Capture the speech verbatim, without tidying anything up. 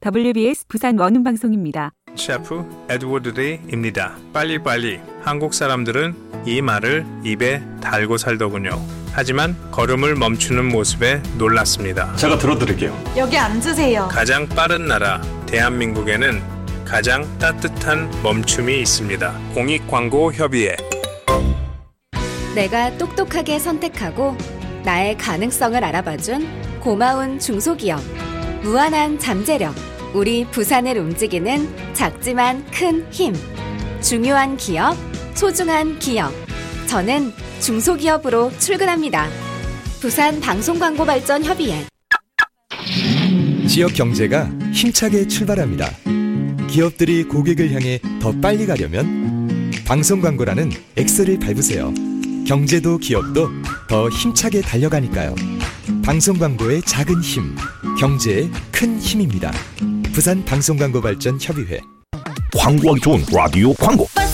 더블유비에스 부산 원음방송입니다. 셰프 에드워드 데이입니다. 빨리빨리. 한국 사람들은 이 말을 입에 달고 살더군요. 하지만 걸음을 멈추는 모습에 놀랐습니다. 제가 들어드릴게요. 여기 앉으세요. 가장 빠른 나라 대한민국에는 가장 따뜻한 멈춤이 있습니다. 공익광고협의회. 내가 똑똑하게 선택하고 나의 가능성을 알아봐준 고마운 중소기업. 무한한 잠재력. 우리 부산을 움직이는 작지만 큰 힘. 중요한 기업, 소중한 기업. 저는 중소기업으로 출근합니다. 부산 방송광고발전협의회. 지역 경제가 힘차게 출발합니다. 기업들이 고객을 향해 더 빨리 가려면 방송광고라는 X를 밟으세요. 경제도 기업도 더 힘차게 달려가니까요. 방송광고의 작은 힘, 경제의 큰 힘입니다. 부산 방송광고발전협의회. 광고하기 좋은 라디오 광고.